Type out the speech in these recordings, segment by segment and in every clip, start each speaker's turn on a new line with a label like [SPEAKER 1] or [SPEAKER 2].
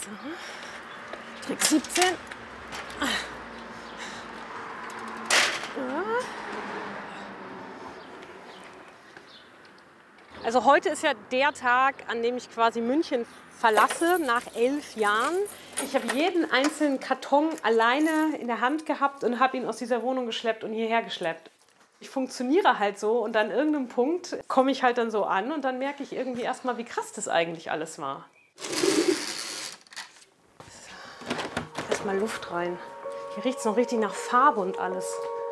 [SPEAKER 1] So. Trick 17. Also heute ist ja der Tag, an dem ich quasi München verlasse, nach 11 Jahren. Ich habe jeden einzelnen Karton alleine in der Hand gehabt und habe ihn aus dieser Wohnung geschleppt und hierher geschleppt. Ich funktioniere halt so und an irgendeinem Punkt komme ich halt dann so an und dann merke ich irgendwie erstmal, wie krass das eigentlich alles war. Erstmal Luft rein. Hier riecht es noch richtig nach Farbe und alles.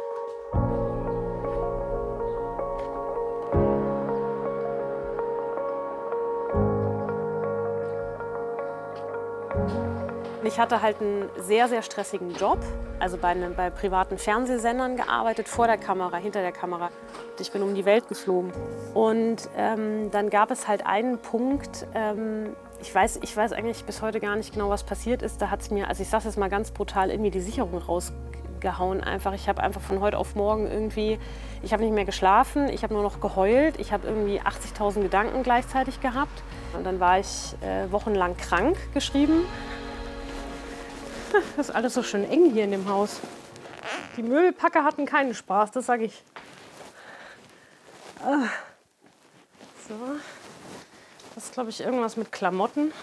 [SPEAKER 1] Ich hatte halt einen sehr, sehr stressigen Job, also bei privaten Fernsehsendern gearbeitet, vor der Kamera, hinter der Kamera. Ich bin um die Welt geflogen. Und dann gab es halt einen Punkt, ich weiß eigentlich bis heute gar nicht genau, was passiert ist. Da hat es mir, also ich sage jetzt mal ganz brutal, irgendwie die Sicherung rausgehauen. Einfach. Ich habe einfach von heute auf morgen irgendwie, ich habe nicht mehr geschlafen, ich habe nur noch geheult. Ich habe irgendwie 80.000 Gedanken gleichzeitig gehabt. Und dann war ich wochenlang krank geschrieben. Das ist alles so schön eng hier in dem Haus. Die Möbelpacker hatten keinen Spaß, das sage ich. So. Das ist, glaube ich, irgendwas mit Klamotten.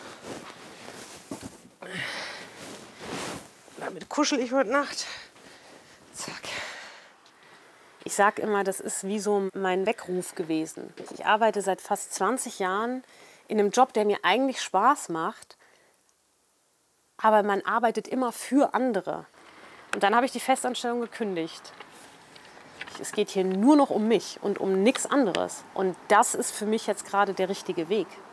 [SPEAKER 1] Damit kuschel ich heute Nacht. Zack. Ich sage immer, das ist wie so mein Weckruf gewesen. Ich arbeite seit fast 20 Jahren in einem Job, der mir eigentlich Spaß macht. Aber man arbeitet immer für andere. Und dann habe ich die Festanstellung gekündigt. Es geht hier nur noch um mich und um nichts anderes. Und das ist für mich jetzt gerade der richtige Weg.